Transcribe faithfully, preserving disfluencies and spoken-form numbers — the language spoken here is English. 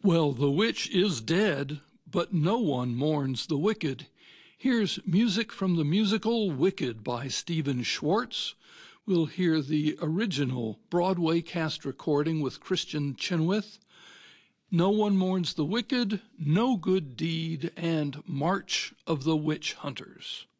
Well, the witch is dead, but no one mourns the wicked. Here's music from the musical Wicked by Stephen Schwartz. We'll hear the original Broadway cast recording with Christian Chenoweth. No One Mourns the Wicked, No Good Deed, and March of the Witch Hunters.